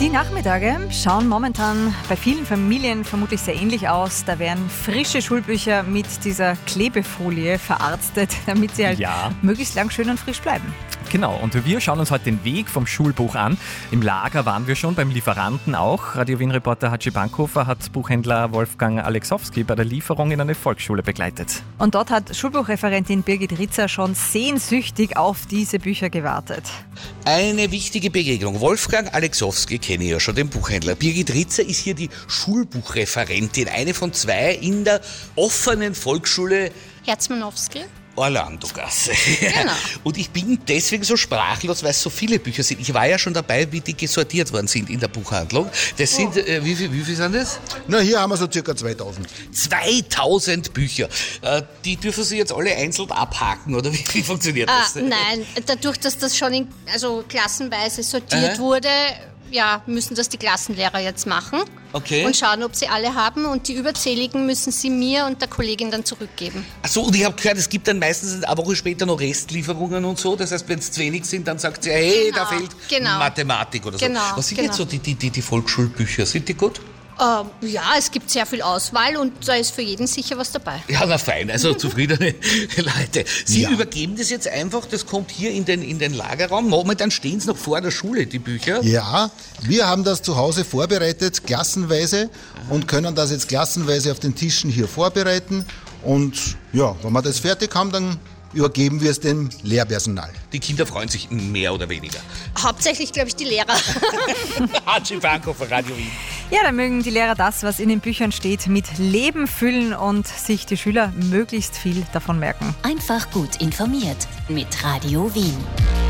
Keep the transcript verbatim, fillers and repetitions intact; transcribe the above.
Die Nachmittage schauen momentan bei vielen Familien vermutlich sehr ähnlich aus. Da werden frische Schulbücher mit dieser Klebefolie verarztet, damit sie halt Ja. möglichst lang schön und frisch bleiben. Genau, und wir schauen uns heute den Weg vom Schulbuch an. Im Lager waren wir schon, beim Lieferanten auch. Radio Wien-Reporter Hatschi Bankhofer hat Buchhändler Wolfgang Alexowski bei der Lieferung in eine Volksschule begleitet. Und dort hat Schulbuchreferentin Birgit Ritzer schon sehnsüchtig auf diese Bücher gewartet. Eine wichtige Begegnung. Wolfgang Alexowski kenne ich ja schon, den Buchhändler. Birgit Ritzer ist hier die Schulbuchreferentin, eine von zwei in der offenen Volksschule Herzmanowski. Orlandogasse. Genau. Und ich bin deswegen so sprachlos, weil es so viele Bücher sind. Ich war ja schon dabei, wie die gesortiert worden sind in der Buchhandlung. Das sind, äh, wie viel, wie viel sind das? Na, hier haben wir so circa zweitausend. zweitausend Bücher. Äh, die dürfen Sie jetzt alle einzeln abhaken, oder wie, wie funktioniert Ah, das? nein, dadurch, dass das schon in, also klassenweise sortiert Aha. wurde, ja, müssen das die Klassenlehrer jetzt machen. Okay. Und schauen, ob sie alle haben. Und die überzähligen müssen sie mir und der Kollegin dann zurückgeben. Achso, und ich habe gehört, es gibt dann meistens eine Woche später noch Restlieferungen und so. Das heißt, wenn es zu wenig sind, dann sagt sie, hey, Genau, da fehlt genau. Mathematik oder so. Genau, Was sind genau. jetzt so die, die, die, die Volksschulbücher? Sind die gut? Ähm, ja, es gibt sehr viel Auswahl und da ist für jeden sicher was dabei. Ja, na fein, also zufriedene Leute. Sie Ja. übergeben das jetzt einfach, das kommt hier in den, in den Lagerraum. Momentan stehen es noch vor der Schule, die Bücher. Ja, wir haben das zu Hause vorbereitet, klassenweise, und können das jetzt klassenweise auf den Tischen hier vorbereiten. Und ja, wenn wir das fertig haben, dann übergeben wir es dem Lehrpersonal. Die Kinder freuen sich mehr oder weniger. Hauptsächlich, glaube ich, die Lehrer. Hatschi Bankhofer, Radio Wien. Ja, da mögen die Lehrer das, was in den Büchern steht, mit Leben füllen und sich die Schüler möglichst viel davon merken. Einfach gut informiert mit Radio Wien.